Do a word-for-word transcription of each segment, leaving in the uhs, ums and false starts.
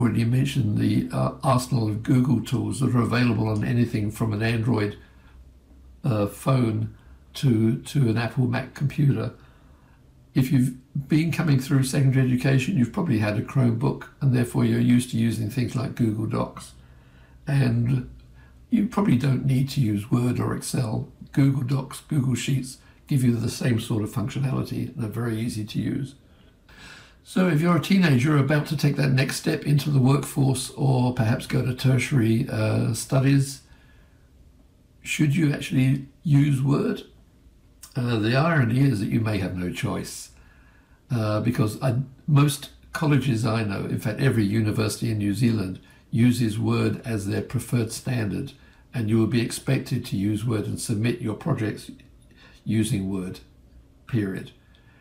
already mentioned the uh, arsenal of Google tools that are available on anything from an Android uh, phone to, to an Apple Mac computer. If you've been coming through secondary education, you've probably had a Chromebook, and therefore you're used to using things like Google Docs. And you probably don't need to use Word or Excel. Google Docs, Google Sheets give you the same sort of functionality and are very easy to use. So if you're a teenager about to take that next step into the workforce or perhaps go to tertiary uh, studies, should you actually use Word? Uh, the irony is that you may have no choice uh, because I, most colleges I know, in fact every university in New Zealand, uses Word as their preferred standard, and you will be expected to use Word and submit your projects using Word, period.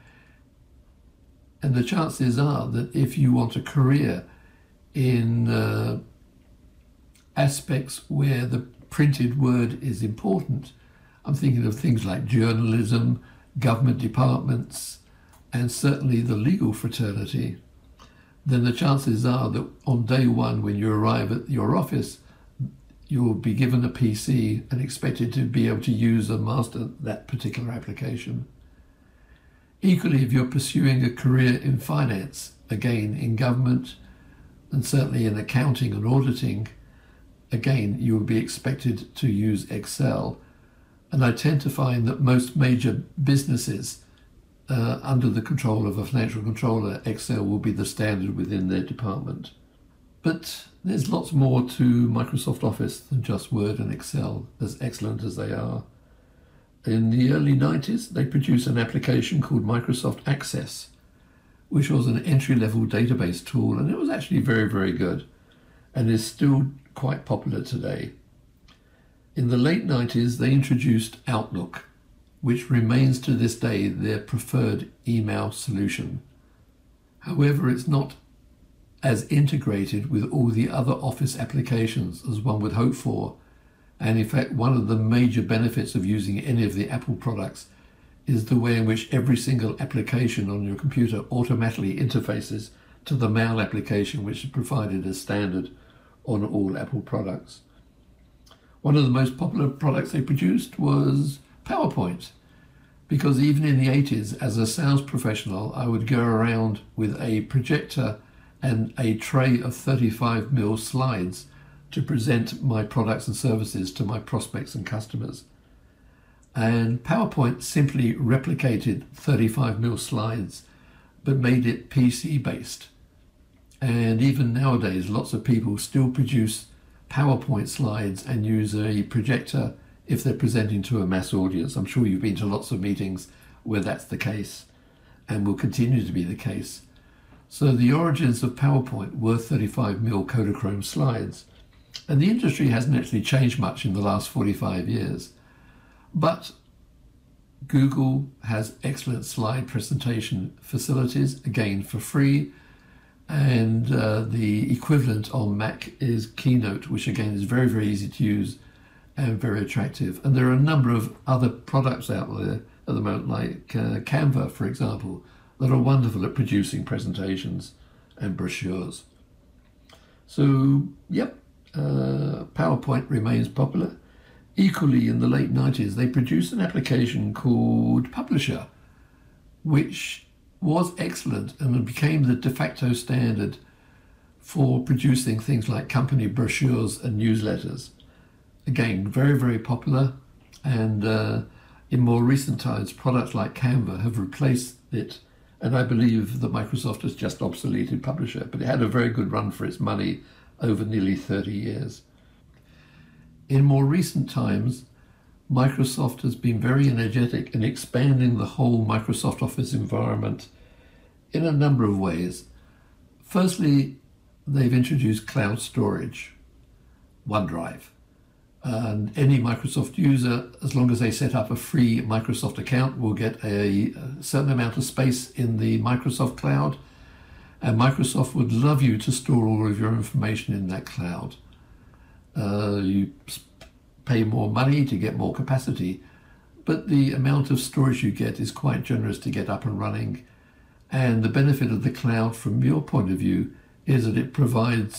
And the chances are that if you want a career in uh, aspects where the printed word is important, I'm thinking of things like journalism, government departments, and certainly the legal fraternity, then the chances are that on day one when you arrive at your office, you'll be given a P C and expected to be able to use and master that particular application. Equally, if you're pursuing a career in finance, again in government, and certainly in accounting and auditing, again you will be expected to use Excel. And I tend to find that most major businesses uh, under the control of a financial controller, Excel will be the standard within their department. But there's lots more to Microsoft Office than just Word and Excel, as excellent as they are. In the early nineties, they produced an application called Microsoft Access, which was an entry-level database tool, and it was actually very, very good, and is still quite popular today. In the late nineties, they introduced Outlook, which remains to this day their preferred email solution. However, it's not as integrated with all the other Office applications as one would hope for. And in fact, one of the major benefits of using any of the Apple products is the way in which every single application on your computer automatically interfaces to the mail application, which is provided as standard on all Apple products. One of the most popular products they produced was PowerPoint, because even in the eighties, as a sales professional, I would go around with a projector and a tray of thirty-five mil slides to present my products and services to my prospects and customers. And PowerPoint simply replicated thirty-five mil slides, but made it P C based. And even nowadays, lots of people still produce PowerPoint slides and use a projector if they're presenting to a mass audience. I'm sure you've been to lots of meetings where that's the case and will continue to be the case. So the origins of PowerPoint were thirty-five mil Kodachrome slides. And the industry hasn't actually changed much in the last forty-five years. But Google has excellent slide presentation facilities, again for free. And uh, the equivalent on Mac is Keynote, which again is very, very easy to use and very attractive. And there are a number of other products out there at the moment, like uh, Canva, for example, that are wonderful at producing presentations and brochures. So, yep. Uh, PowerPoint remains popular. Equally, in the late nineties, they produced an application called Publisher, which was excellent and became the de facto standard for producing things like company brochures and newsletters. Again, very, very popular, and uh, in more recent times, products like Canva have replaced it, and I believe that Microsoft has just obsoleted Publisher, but it had a very good run for its money over nearly thirty years. In more recent times, Microsoft has been very energetic in expanding the whole Microsoft Office environment in a number of ways. Firstly, they've introduced cloud storage, OneDrive. And any Microsoft user, as long as they set up a free Microsoft account, will get a, a certain amount of space in the Microsoft cloud. And Microsoft would love you to store all of your information in that cloud. Uh, you pay more money to get more capacity, but the amount of storage you get is quite generous to get up and running. And the benefit of the cloud, from your point of view, is that it provides